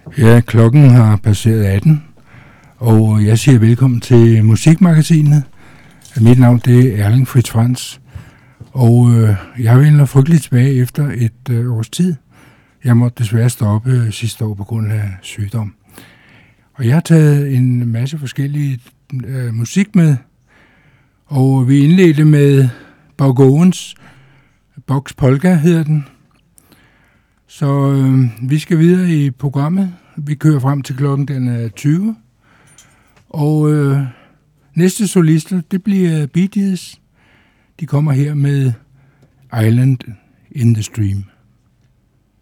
Ja, klokken har passeret 18, og jeg siger velkommen til Musikmagasinet. Mit navn det er Erling Fritz Franz, og jeg vender frygteligt tilbage efter et års tid. Jeg måtte desværre stoppe sidste år på grund af sygdom. Og jeg har taget en masse forskellige musik med, og vi indledte med Buck Owens, Bucks Polka hedder den. Så vi skal videre i programmet. Vi kører frem til klokken den er 20. Og næste solister, det bliver Bee Gees. De kommer her med Island in the Stream.